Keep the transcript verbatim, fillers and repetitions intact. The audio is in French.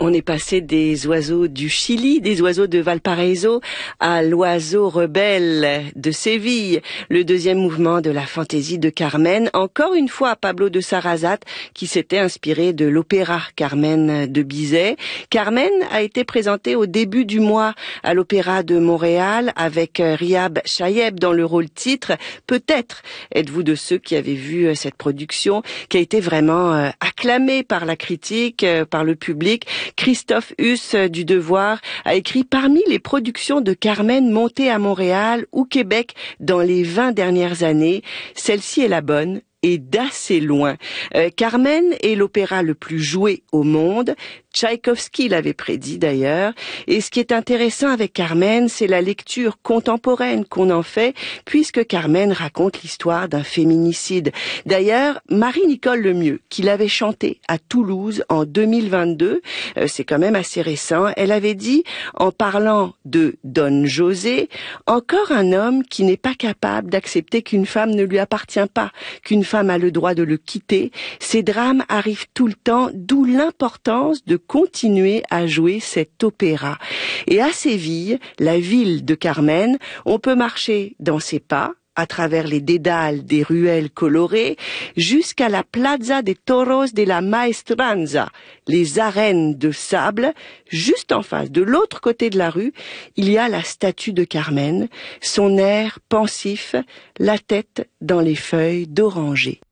On est passé des oiseaux du Chili, des oiseaux de Valparaiso, à l'oiseau rebelle de Séville, le deuxième mouvement de la fantaisie de Carmen, encore une fois Pablo de Sarrazate qui s'était inspiré de l'opéra Carmen de Bizet. Carmen a été présenté au début du mois à l'Opéra de Montréal avec Riab Chayeb dans le rôle titre. Peut-être êtes-vous de ceux qui avaient vu cette production qui a été vraiment acclamée par la critique, par le public. Christophe Huss du Devoir a écrit « Parmi les productions de Carmen montées à Montréal ou Québec dans les vingt dernières années, celle-ci est la bonne. » Et d'assez loin. Euh, Carmen est l'opéra le plus joué au monde. Tchaïkovski l'avait prédit d'ailleurs. Et ce qui est intéressant avec Carmen, c'est la lecture contemporaine qu'on en fait, puisque Carmen raconte l'histoire d'un féminicide. D'ailleurs, Marie-Nicole Lemieux, qui l'avait chanté à Toulouse en deux mille vingt-deux, euh, c'est quand même assez récent, elle avait dit, en parlant de Don José, « Encore un homme qui n'est pas capable d'accepter qu'une femme ne lui appartient pas, qu'une femme a le droit de le quitter. Ces drames arrivent tout le temps, d'où l'importance de continuer à jouer cet opéra. » Et à Séville, la ville de Carmen, on peut marcher dans ses pas, à travers les dédales des ruelles colorées, jusqu'à la Plaza de Toros de la Maestranza, les arènes de sable. Juste en face, de l'autre côté de la rue, il y a la statue de Carmen, son air pensif, la tête dans les feuilles d'oranger.